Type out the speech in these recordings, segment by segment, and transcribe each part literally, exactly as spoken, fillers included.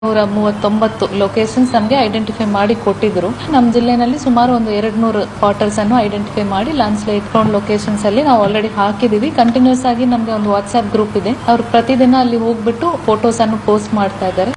ನೂರ ಮೂವತ್ತೊಂಬತ್ತು ಲೊಕೇಶನ್ಸ್ ನಮಗೆ ಐಡೆಂಟಿಫೈ ಮಾಡಿ ಕೊಟ್ಟಿದ್ರು. ನಮ್ಮ ಜಿಲ್ಲೆನಲ್ಲಿ ಸುಮಾರು ಒಂದು ಎರಡು ನೂರು ಕ್ವಾರ್ಟರ್ಸ್ ಅನ್ನು ಐಡೆಂಟಿಫೈ ಮಾಡಿ ಲ್ಯಾಂಡ್ಸ್ಲೈಡ್ ಪ್ರೋನ್ ಲೊಕೇಶನ್ಸ್ ಅಲ್ಲಿ ನಾವು ಆಲ್ರೆಡಿ ಹಾಕಿದೀವಿ. ಕಂಟಿನ್ಯೂಸ್ ಆಗಿ ನಮಗೆ ಒಂದು ವಾಟ್ಸ್ಆಪ್ ಗ್ರೂಪ್ ಇದೆ. ಅವರು ಪ್ರತಿದಿನ ಅಲ್ಲಿ ಹೋಗ್ಬಿಟ್ಟು ಫೋಟೋಸ್ ಅನ್ನು ಪೋಸ್ಟ್ ಮಾಡ್ತಾ ಇದ್ದಾರೆ.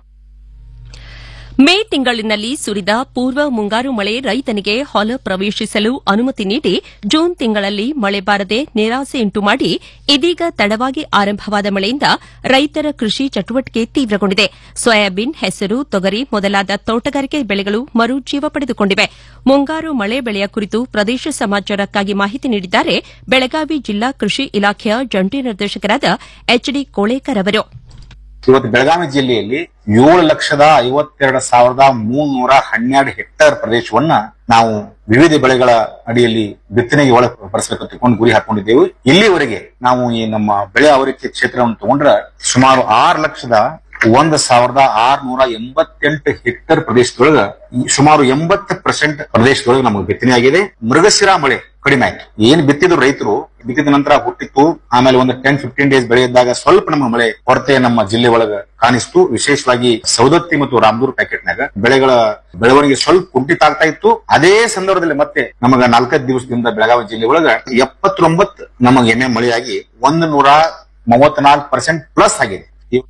ಮೇ ತಿಂಗಳಿನಲ್ಲಿ ಸುರಿದ ಪೂರ್ವ ಮುಂಗಾರು ಮಳೆ ರೈತನಿಗೆ ಹೊಲ ಪ್ರವೇಶಿಸಲು ಅನುಮತಿ ನೀಡಿ ಜೂನ್ ತಿಂಗಳಲ್ಲಿ ಮಳೆ ಬಾರದೆ ನಿರಾಸೆಯುಂಟು ಮಾಡಿ ಇದೀಗ ತಡವಾಗಿ ಆರಂಭವಾದ ಮಳೆಯಿಂದ ರೈತರ ಕೃಷಿ ಚಟುವಟಿಕೆ ತೀವ್ರಗೊಂಡಿದೆ. ಸೋಯಾಬೀನ್, ಹೆಸರು, ತೊಗರಿ ಮೊದಲಾದ ತೋಟಗಾರಿಕೆ ಬೆಳೆಗಳು ಮರುಜೀವ ಪಡೆದುಕೊಂಡಿವೆ. ಮುಂಗಾರು ಮಳೆ ಬೆಳೆಯ ಕುರಿತು ಪ್ರದೇಶ ಸಮಾಚಾರಕ್ಕಾಗಿ ಮಾಹಿತಿ ನೀಡಿದ್ದಾರೆ ಬೆಳಗಾವಿ ಜಿಲ್ಲಾ ಕೃಷಿ ಇಲಾಖೆಯ ಜಂಟಿ ನಿರ್ದೇಶಕರಾದ ಎಚ್ ಡಿ ಕೋಳೇಕರ್ ಅವರು. ಇವತ್ತು ಬೆಳಗಾವಿ ಜಿಲ್ಲೆಯಲ್ಲಿ ಏಳು ಲಕ್ಷದ ಐವತ್ತೆರಡು ಸಾವಿರದ ಮೂನ್ನೂರ ಹನ್ನೆರಡು ಹೆಕ್ಟೇರ್ ಪ್ರದೇಶವನ್ನ ನಾವು ವಿವಿಧ ಬೆಳೆಗಳ ಅಡಿಯಲ್ಲಿ ಬಿತ್ತನೆಗೆ ಒಳಪಡಿಸಬೇಕು ತಿಳ್ಕೊಂಡು ಗುರಿ ಹಾಕೊಂಡಿದ್ದೇವೆ. ಇಲ್ಲಿವರೆಗೆ ನಾವು ಈ ನಮ್ಮ ಬೆಳೆ ಆವರಿಕೆ ಕ್ಷೇತ್ರವನ್ನು ತಗೊಂಡ್ರ ಸುಮಾರು ಆರು ಲಕ್ಷದ ಒಂದ್ ಸಾವಿರದ ಆರ್ನೂರ ಎಂಬತ್ತೆಂಟು ಹೆಕ್ಟೇರ್ ಪ್ರದೇಶದೊಳಗ ಸುಮಾರು ಎಂಬತ್ತು ಪರ್ಸೆಂಟ್ ಪ್ರದೇಶದೊಳಗೆ ನಮಗೆ ಬಿತ್ತನೆ ಆಗಿದೆ. ಮೃಗಶಿರಾ ಮಳೆ ಕಡಿಮೆ ಆಯ್ತು. ಏನ್ ಬಿತ್ತಿದ್ರು ರೈತರು ಬಿತ್ತಿದ ನಂತರ ಹುಟ್ಟಿತ್ತು. ಆಮೇಲೆ ಒಂದು ಟೆನ್ ಫಿಫ್ಟೀನ್ ಡೇಸ್ ಬೆಳೆ ಇದ್ದಾಗ ಸ್ವಲ್ಪ ನಮ್ಮ ಮಳೆ ಕೊರತೆ ನಮ್ಮ ಜಿಲ್ಲೆ ಒಳಗ ಕಾಣಿಸ್ತು. ವಿಶೇಷವಾಗಿ ಸೌದತ್ತಿ ಮತ್ತು ರಾಮದೂರ್ ಪ್ಯಾಕೆಟ್ನಾಗ ಬೆಳೆಗಳ ಬೆಳವಣಿಗೆ ಸ್ವಲ್ಪ ಕುಂಠಿತ ಆಗ್ತಾ ಇತ್ತು. ಅದೇ ಸಂದರ್ಭದಲ್ಲಿ ಮತ್ತೆ ನಮಗ ನಾಲ್ಕೈದು ದಿವಸದಿಂದ ಬೆಳಗಾವಿ ಜಿಲ್ಲೆ ಒಳಗ ಎಪ್ಪತ್ತೊಂಬತ್ತು ನಮಗೆ ಎಮ್ಮೆ ಮಳೆಯಾಗಿ ಒಂದು ನೂರ ಮೂವತ್ನಾಲ್ಕು ಪರ್ಸೆಂಟ್ ಪ್ಲಸ್ ಆಗಿದೆ.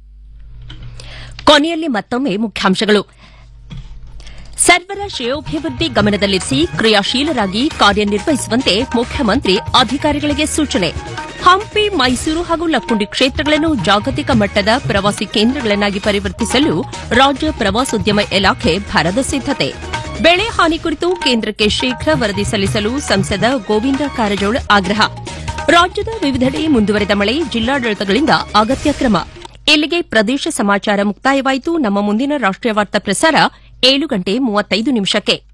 ಕೊನೆಯಲ್ಲಿ ಮತ್ತೊಮ್ಮೆ ಮುಖ್ಯಾಂಶಗಳು. ಸರ್ವರ ಶ್ರೇಯೋಭಿವೃದ್ಧಿ ಗಮನದಲ್ಲಿರಿಸಿ ಕ್ರಿಯಾಶೀಲರಾಗಿ ಕಾರ್ಯನಿರ್ವಹಿಸುವಂತೆ ಮುಖ್ಯಮಂತ್ರಿ ಅಧಿಕಾರಿಗಳಿಗೆ ಸೂಚನೆ. ಹಂಪಿ, ಮೈಸೂರು ಹಾಗೂ ಲಕ್ಕುಂಡಿ ಕ್ಷೇತ್ರಗಳನ್ನು ಜಾಗತಿಕ ಮಟ್ಟದ ಪ್ರವಾಸಿ ಕೇಂದ್ರಗಳನ್ನಾಗಿ ಪರಿವರ್ತಿಸಲು ರಾಜ್ಯ ಪ್ರವಾಸೋದ್ಯಮ ಇಲಾಖೆ ಭರದ ಸಿದ್ದತೆ. ಬೆಳೆ ಹಾನಿ ಕುರಿತು ಕೇಂದ್ರಕ್ಕೆ ಶೀಘ್ರ ವರದಿ ಸಲ್ಲಿಸಲು ಸಂಸದ ಗೋವಿಂದ ಕಾರಜೋಳ ಆಗ್ರಹ. ರಾಜ್ಯದ ವಿವಿಧೆಡೆ ಮುಂದುವರೆದ ಮಳೆ, ಜಿಲ್ಲಾಡಳಿತಗಳಿಂದ ಅಗತ್ಯ ಕ್ರಮ. ಇಲ್ಲಿಗೆ ಪ್ರದೇಶ ಸಮಾಚಾರ ಮುಕ್ತಾಯವಾಯಿತು. ನಮ್ಮ ಮುಂದಿನ ರಾಷ್ಟ್ರೀಯ ವಾರ್ತಾ ಪ್ರಸಾರ ಏಳು ಗಂಟೆ ಮೂವತ್ತೈದು ನಿಮಿಷಕ್ಕೆ.